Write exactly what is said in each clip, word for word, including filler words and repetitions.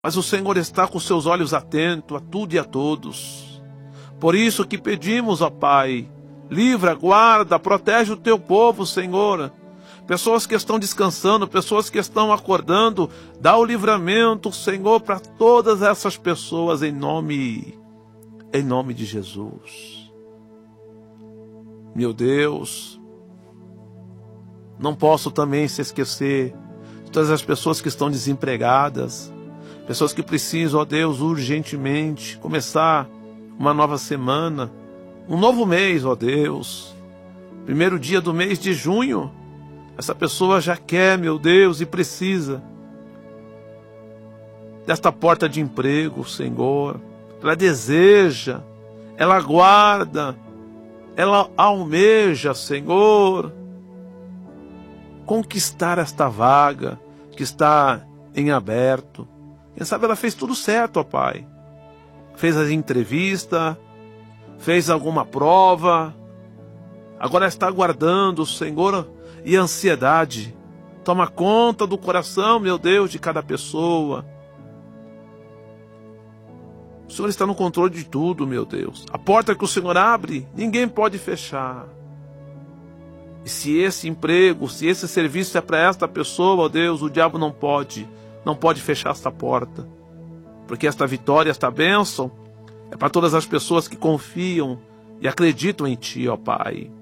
mas o Senhor está com seus olhos atentos a tudo e a todos. Por isso que pedimos, ó Pai, livra, guarda, protege o teu povo, Senhor. Pessoas que estão descansando, pessoas que estão acordando, dá o livramento, Senhor, para todas essas pessoas, em nome, em nome de Jesus. Meu Deus, não posso também se esquecer de todas as pessoas que estão desempregadas, pessoas que precisam, ó Deus, urgentemente começar uma nova semana, um novo mês, ó Deus. Primeiro dia do mês de junho, essa pessoa já quer, meu Deus, e precisa desta porta de emprego, Senhor. Ela deseja, ela aguarda, ela almeja, Senhor, conquistar esta vaga que está em aberto. Quem sabe ela fez tudo certo, ó Pai. Fez a entrevista, fez alguma prova, agora está aguardando, Senhor, e a ansiedade toma conta do coração, meu Deus, de cada pessoa. O Senhor está no controle de tudo, meu Deus. A porta que o Senhor abre, ninguém pode fechar. E se esse emprego, se esse serviço é para esta pessoa, ó Deus, o diabo não pode, não pode fechar esta porta. Porque esta vitória, esta bênção, é para todas as pessoas que confiam e acreditam em Ti, ó Pai.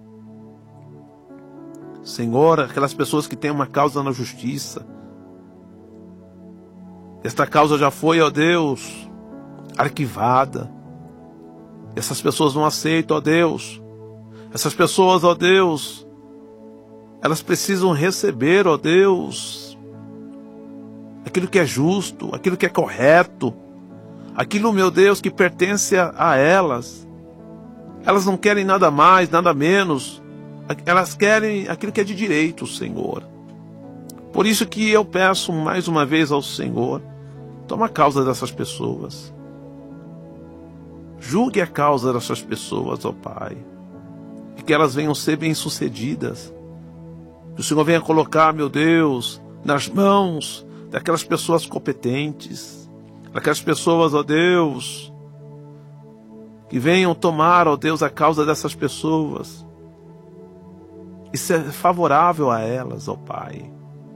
Senhor, aquelas pessoas que têm uma causa na justiça. Esta causa já foi, ó Deus, arquivada. Essas pessoas não aceitam, ó Deus. Essas pessoas, ó Deus, elas precisam receber, ó Deus, aquilo que é justo, aquilo que é correto, aquilo, meu Deus, que pertence a elas. Elas não querem nada mais, nada menos. Elas querem aquilo que é de direito, Senhor. Por isso que eu peço mais uma vez ao Senhor, toma a causa dessas pessoas. Julgue a causa dessas pessoas, ó Pai. E que elas venham ser bem-sucedidas. Que o Senhor venha colocar, meu Deus, nas mãos daquelas pessoas competentes. Daquelas pessoas, ó Deus, que venham tomar, ó Deus, a causa dessas pessoas. E ser favorável a elas, ó Pai.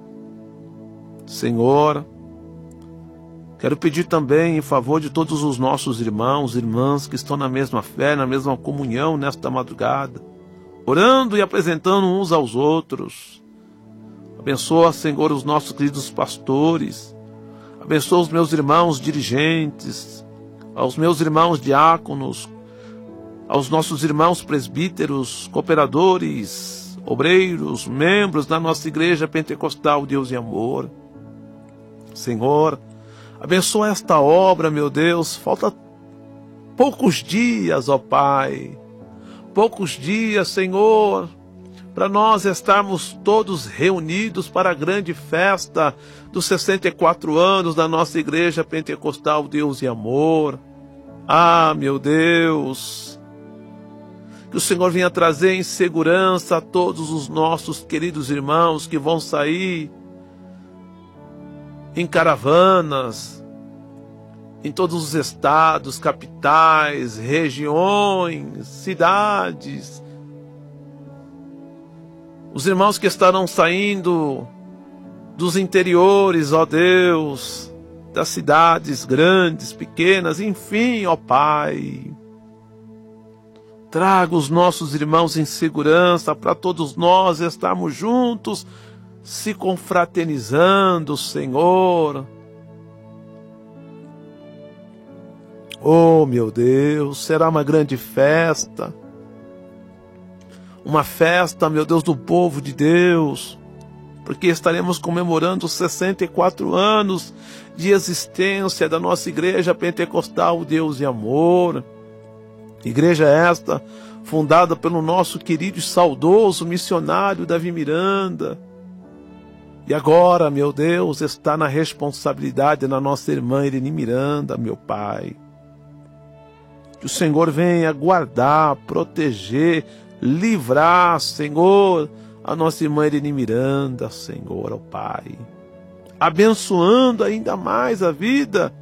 Senhor, quero pedir também em favor de todos os nossos irmãos e irmãs que estão na mesma fé, na mesma comunhão nesta madrugada, orando e apresentando uns aos outros. Abençoa, Senhor, os nossos queridos pastores. Abençoa os meus irmãos dirigentes, aos meus irmãos diáconos, aos nossos irmãos presbíteros, cooperadores, obreiros, membros da nossa Igreja Pentecostal Deus e Amor. Senhor, abençoa esta obra, meu Deus. Falta poucos dias, ó Pai. Poucos dias, Senhor, para nós estarmos todos reunidos para a grande festa dos sessenta e quatro anos da nossa Igreja Pentecostal Deus e Amor. Ah, meu Deus, que o Senhor venha trazer em segurança a todos os nossos queridos irmãos que vão sair em caravanas, em todos os estados, capitais, regiões, cidades. Os irmãos que estarão saindo dos interiores, ó Deus, das cidades grandes, pequenas, enfim, ó Pai. Traga os nossos irmãos em segurança para todos nós estarmos juntos, se confraternizando, Senhor. Oh, meu Deus, será uma grande festa. Uma festa, meu Deus, do povo de Deus. Porque estaremos comemorando os sessenta e quatro anos de existência da nossa Igreja Pentecostal Deus e Amor. Igreja esta, fundada pelo nosso querido e saudoso missionário Davi Miranda. E agora, meu Deus, está na responsabilidade da nossa irmã Irene Miranda, meu Pai. Que o Senhor venha guardar, proteger, livrar, Senhor, a nossa irmã Irene Miranda, Senhor, ó Pai. abençoando ainda mais a vida